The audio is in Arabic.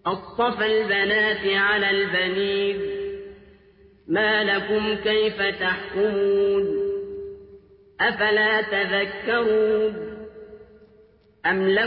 أصطفى البنات على البنين ما لكم كيف تحكمون أفلا تذكرون أم